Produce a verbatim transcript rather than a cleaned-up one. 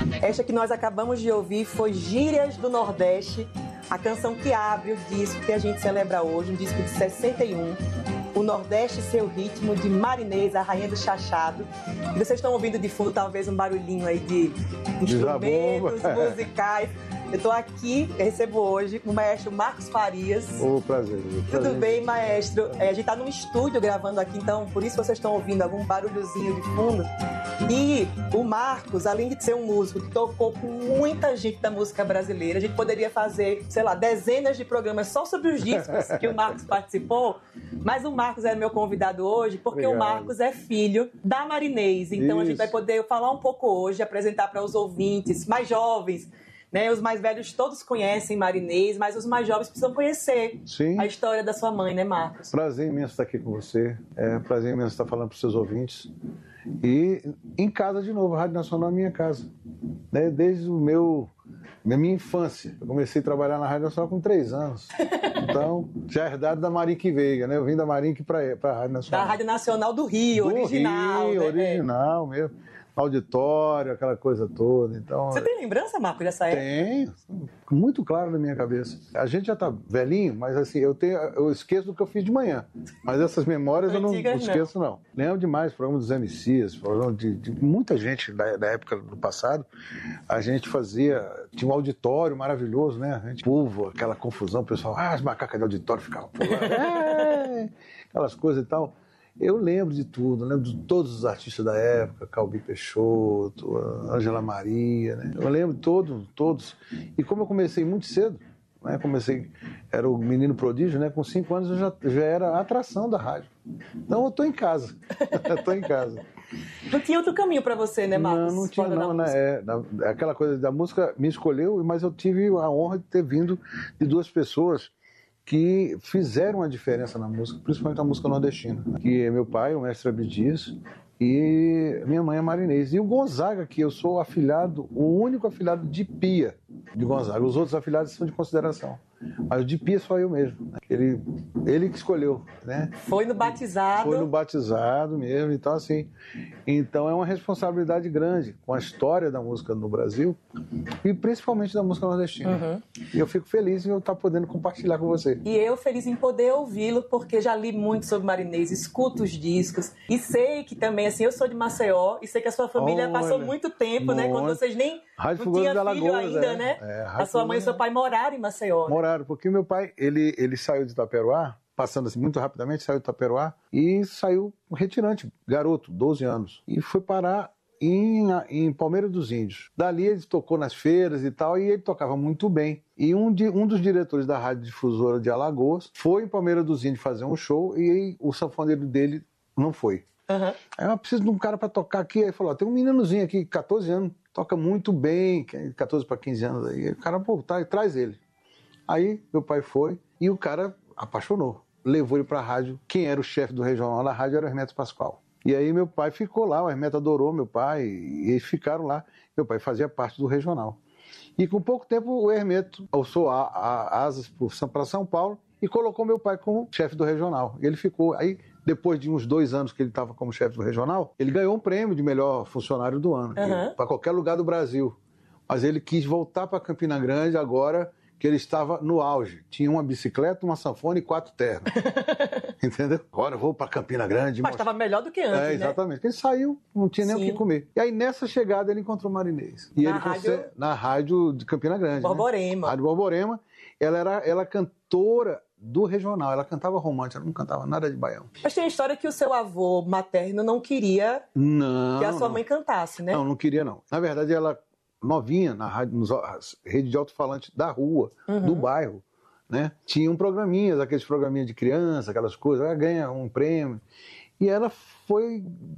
Esta que nós acabamos de ouvir foi Gírias do Nordeste, a canção que abre o disco que a gente celebra hoje, um disco de sessenta e um, O Nordeste e Seu Ritmo, de Marinês, a rainha do chachado. E vocês estão ouvindo de fundo talvez um barulhinho aí de instrumentos musicais. Eu estou aqui, eu recebo hoje o maestro Marcos Farias. Ô, prazer. prazer. Tudo bem, maestro? É, a gente está num estúdio gravando aqui, então por isso vocês estão ouvindo algum barulhozinho de fundo. E o Marcos, além de ser um músico que tocou com muita gente da música brasileira, a gente poderia fazer, sei lá, dezenas de programas só sobre os discos que o Marcos participou, mas o Marcos é meu convidado hoje porque Obrigado. O Marcos é filho da Marinês. Então Isso. a gente vai poder falar um pouco hoje, apresentar para os ouvintes mais jovens. Né, os mais velhos todos conhecem Marinês, mas os mais jovens precisam conhecer Sim. a história da sua mãe, né, Marcos? Prazer imenso estar aqui com você, é prazer imenso estar falando para os seus ouvintes. E em casa de novo, a Rádio Nacional é minha casa. Né, desde o meu, da minha infância. Eu comecei a trabalhar na Rádio Nacional com três anos. Então, já é herdado da Marinque Veiga, né? Eu vim da Marinque para a Rádio Nacional. Da Rádio Nacional do Rio, do original. Rio, né? original mesmo. Auditório, aquela coisa toda. Então, você tem lembrança, Marco, dessa época? Tenho, muito claro na minha cabeça. A gente já tá velhinho, mas assim, eu, tenho, eu esqueço do que eu fiz de manhã. Mas essas memórias eu não, não esqueço, não. Lembro demais, programa dos M Cs, programa de, de muita gente da, da época do passado. A gente fazia, tinha um auditório maravilhoso, né? A gente, povo, aquela confusão, o pessoal, ah, as macacas de auditório ficavam pulando, é, aquelas coisas e tal. Eu lembro de tudo, lembro de todos os artistas da época, Calbi Peixoto, Ângela Maria, né? Eu lembro de todos, todos. E como eu comecei muito cedo, né? Comecei, era o menino prodígio, né? Com cinco anos eu já, já era a atração da rádio. Então eu estou em casa, estou em casa. Não tinha outro caminho para você, né, Marcos? Não, não tinha, não, né? É, na, aquela coisa da música me escolheu, mas eu tive a honra de ter vindo de duas pessoas que fizeram a diferença na música, principalmente na música nordestina, que é meu pai, o mestre Abdias, e minha mãe é Marinês. E o Gonzaga, que eu sou afilhado, o único afilhado de Pia de Gonzaga. Os outros afilhados são de consideração. Mas o de Pia só eu mesmo. Né? Ele, ele que escolheu, né? Foi no batizado. Foi no batizado mesmo. Então, assim, então é uma responsabilidade grande com a história da música no Brasil e principalmente da música nordestina. Uhum. E eu fico feliz em eu estar podendo compartilhar com você. E eu feliz em poder ouvi-lo, porque já li muito sobre Marinês, escuto os discos e sei que também, assim, eu sou de Maceió e sei que a sua família Olha, passou muito tempo, muito. né? Quando vocês nem Rádio não tinham filho Alagoas, ainda, é. né? É, a sua mãe e seu pai moraram em Maceió. Moraram. Porque meu pai, ele, ele saiu de Itaperuá, passando assim muito rapidamente, saiu de Itaperuá e saiu retirante, garoto, doze anos, e foi parar em, em Palmeira dos Índios. Dali ele tocou nas feiras e tal, e ele tocava muito bem. E um, de, um dos diretores da Rádio Difusora de Alagoas foi em Palmeira dos Índios fazer um show e o sanfoneiro dele não foi. Uhum. Aí eu preciso de um cara para tocar aqui. Aí ele falou, tem um meninozinho aqui, catorze anos, toca muito bem, catorze para quinze anos. Aí o cara, pô, tá, traz ele. Aí meu pai foi e o cara apaixonou. Levou ele para a rádio. Quem era o chefe do regional da rádio era o Hermeto Pascoal. E aí meu pai ficou lá, o Hermeto adorou meu pai e eles ficaram lá. Meu pai fazia parte do regional. E com pouco tempo o Hermeto alçou a, a, asas para São Paulo e colocou meu pai como chefe do regional. E ele ficou. Aí, depois de uns dois anos que ele estava como chefe do regional, ele ganhou um prêmio de melhor funcionário do ano, uhum. para qualquer lugar do Brasil. Mas ele quis voltar para Campina Grande agora que ele estava no auge. Tinha uma bicicleta, uma sanfona e quatro ternos. Entendeu? Agora eu vou para Campina Grande. Mas estava melhor do que antes, é, exatamente. Né? Ele saiu, não tinha nem Sim. o que comer. E aí, nessa chegada, ele encontrou Marinês. E na, ele rádio... conse... na rádio de Campina Grande. Borborema. Né? Rádio Borborema. Ela era ela cantora do regional. Ela cantava romântica, ela não cantava nada de baião. Mas tem a história que o seu avô materno não queria não, que a sua não. mãe cantasse, né? Não, não queria, não. Na verdade, ela... novinha, na rádio, nos, rede de alto-falante da rua, uhum. do bairro, né? Tinham programinhas, aqueles programinhas de criança, aquelas coisas, ela ganha um prêmio. E ela foi